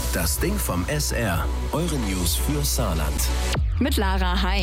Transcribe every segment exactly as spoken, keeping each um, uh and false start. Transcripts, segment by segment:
Das Ding vom S R. Eure News für Saarland. Mit Lara, hi.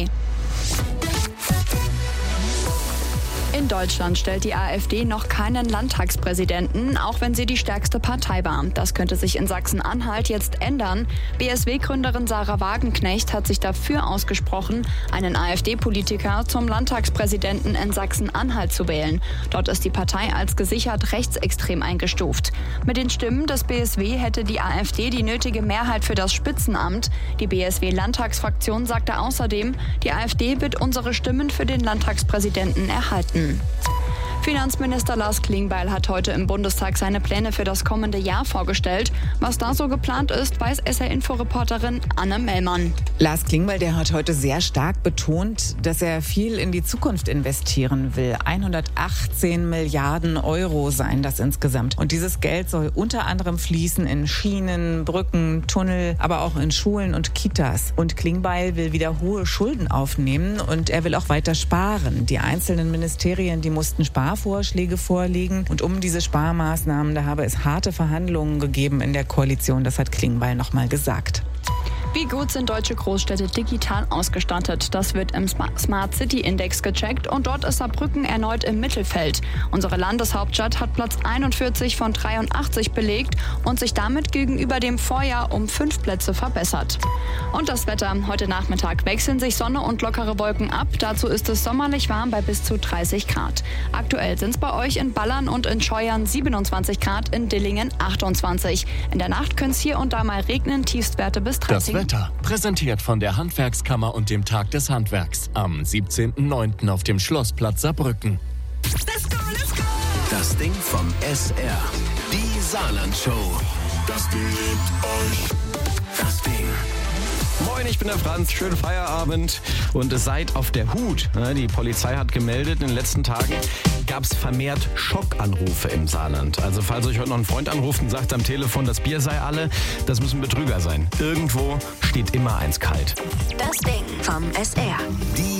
In Deutschland stellt die AfD noch keinen Landtagspräsidenten, auch wenn sie die stärkste Partei war. Das könnte sich in Sachsen-Anhalt jetzt ändern. B S W-Gründerin Sarah Wagenknecht hat sich dafür ausgesprochen, einen AfD-Politiker zum Landtagspräsidenten in Sachsen-Anhalt zu wählen. Dort ist die Partei als gesichert rechtsextrem eingestuft. Mit den Stimmen des B S W hätte die AfD die nötige Mehrheit für das Spitzenamt. Die B S W-Landtagsfraktion sagte außerdem, die AfD wird unsere Stimmen für den Landtagspräsidenten erhalten. Finanzminister Lars Klingbeil hat heute im Bundestag seine Pläne für das kommende Jahr vorgestellt. Was da so geplant ist, weiß S R-Info-Reporterin Anne Mellmann. Lars Klingbeil, der hat heute sehr stark betont, dass er viel in die Zukunft investieren will. hundertachtzehn Milliarden Euro seien das insgesamt. Und dieses Geld soll unter anderem fließen in Schienen, Brücken, Tunnel, aber auch in Schulen und Kitas. Und Klingbeil will wieder hohe Schulden aufnehmen und er will auch weiter sparen. Die einzelnen Ministerien, die mussten Sparvorschläge vorlegen. Und um diese Sparmaßnahmen, da habe es harte Verhandlungen gegeben in der Koalition. Das hat Klingbeil nochmal gesagt. Wie gut sind deutsche Großstädte digital ausgestattet? Das wird im Smart City Index gecheckt und dort ist Saarbrücken erneut im Mittelfeld. Unsere Landeshauptstadt hat Platz einundvierzig von dreiundachtzig belegt und sich damit gegenüber dem Vorjahr um fünf Plätze verbessert. Und das Wetter. Heute Nachmittag wechseln sich Sonne und lockere Wolken ab. Dazu ist es sommerlich warm bei bis zu dreißig Grad. Aktuell sind es bei euch in Ballern und in Scheuern siebenundzwanzig Grad, in Dillingen achtundzwanzig. In der Nacht können es hier und da mal regnen, Tiefstwerte bis dreißig. Das Wetter, präsentiert von der Handwerkskammer und dem Tag des Handwerks am siebzehnten neunten auf dem Schlossplatz Saarbrücken. Let's go, let's go! Das Ding vom S R. Die Saarland-Show. Das Ding liebt euch. Das Ding. Moin, ich bin der Franz. Schönen Feierabend und seid auf der Hut. Die Polizei hat gemeldet, in den letzten Tagen gab es vermehrt Schockanrufe im Saarland. Also falls euch heute noch ein Freund anruft und sagt am Telefon, das Bier sei alle, das müssen Betrüger sein. Irgendwo steht immer eins kalt. Das Ding vom S R. Die